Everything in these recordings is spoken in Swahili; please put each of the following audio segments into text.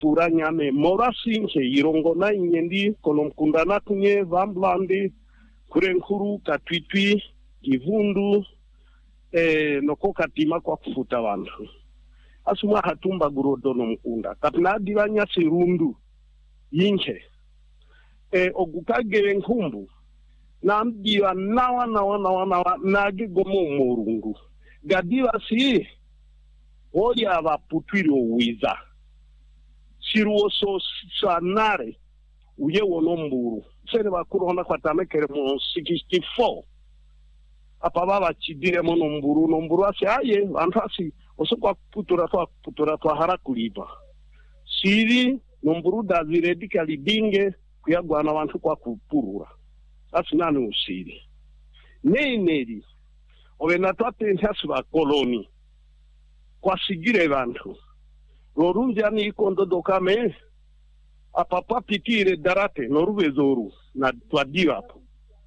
pura nyame morasinche irongo na inyendi konomkundana kunye vamblandi kurenkuru katwitwi kivundu noko katima kwa kufuta vantu asuma hatumba gurodono mkunda kapna divanya sirundu yinche ogukagere nkumbu na mdiwa nawa nagi gomo morungu gadiwa si oli ava putwiro wiza siruoso sanare uye wonomburu sene bakuronda kwa tamekere mo 64 apa baba chidire mo nomburu ase aye vantu asi osokwa putura twa harakulipa siri nomburu davire dikali kuyagwana vantu kwa kupurura asi nani usiri neineri ovena twatentasi vakoloni kwasigire vantu lorunjani ikondodokame apapa pitire darate noruvezoru na twadivapo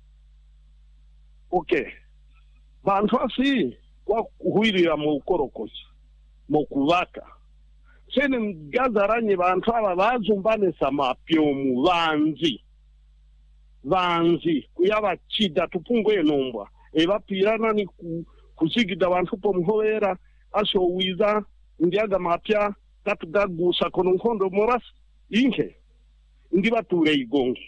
okay vantu asi kwa kuhuirira muukorokosi mukuvaka sene mgazaranye vantu ava vazumbanesa mapyomu vanzi kuyava chida tupungwe nombwa evapirana ni kuzigida vantu pomuhovera ashowiza ndiaga mapya tatugagusa kono nkondo moras inke ndibature igongi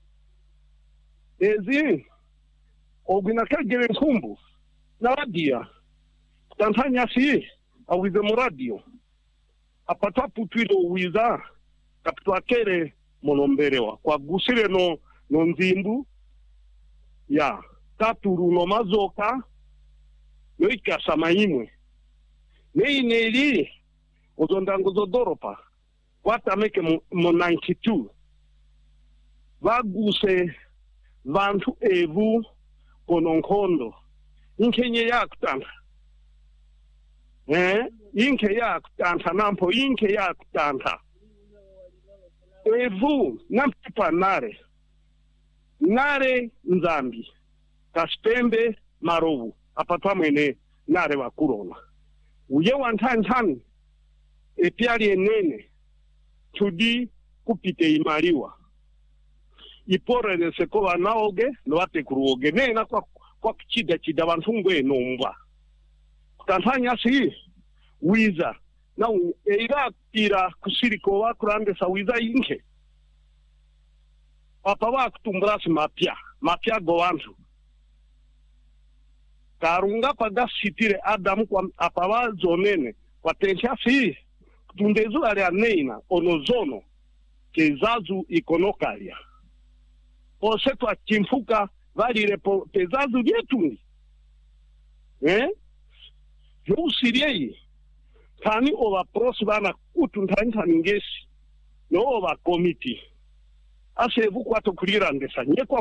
ezi ogina kagere nkumbu na radia tantanya si awize moradio apata putwiro wiza kapitwa kere monomberewa kwa gusire no nzimbu ya taturu no mazoka yo ikasama imwe neineri ozondango zodoropa watameke mo 92 vaguse vantu evu kononkondo inkenye yakutanta inke yakutanta nampo inke yakutanta evu nampipa nare nzambi kaspembe marovu apatwa mwene nare wakurona uye wantantani epiali enene tudi kupite imariwa iporere sekova naoge noate kuruoge nena kwa chida vantu ngwe nombwa tantanya si wiza na eira tira kusiriko wa kurandesa wiza inke papa wa kutumbrasi mapya go vantu karunga paga sitire adamu kwa apava zonene kwa tencha si kutundezu alia neina onozono kezazu ikonokalia osetu akimfuka valire pezazu dietundi yo usiriei kani ova prosi vana kutuntani ngesi no ova komiti asevu kwato kulirandesa nyekwa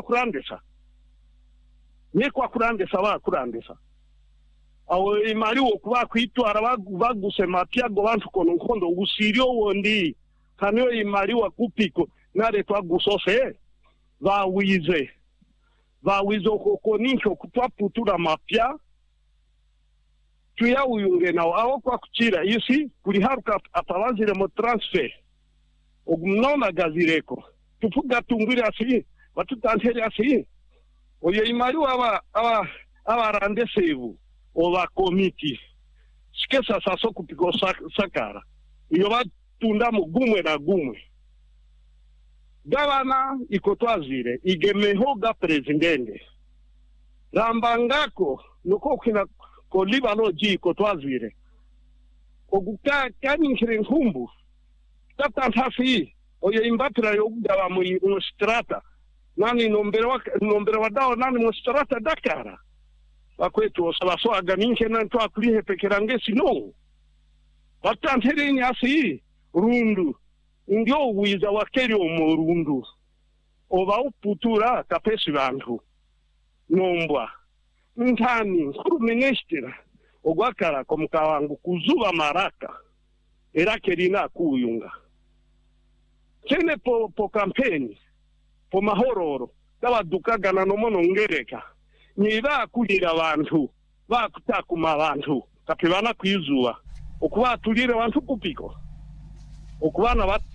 kurandesa wa kurandesa awo imari okuba kwitwara baguse mapyago bantu kono nkondo usirio wondi kanyo imari wa kupiko nare twagusose vawize kokonincho kutwaputura mapya tuya uyunge nawo awo kwa kuchira isi kuli haruka apawazire mo transfer ogumnona gazireko tufuga tungwira asi watutantere asi oyo imari aba randesevu ova komiti sikesa saso kupiko sakara iyo batunda mu gumwe na gumwe gavana ikotwazire igemehoga presidente rambangako noko kina koliba loji ikotwazire oguka kaninkire nkumbu tatantasi oyo imbatira yogaba mu strata nani nombere wadao nani mu strata dakara bakwetu osabaso aganinke na ntwa kulihe pekerange sino batantere ni asi rundu ndio wiza wakeri omurundu oba uputura kapesi bantu nombwa ntani kuru ministera ogwakara komkawangu kuzuba maraka era kerina kuyunga kene po kampeni po mahororo tabadukagana nomono ngereka niba kulira abantu bakutakuma abantu kapibana kwizuwa okuba tulire abantu kupiko okubana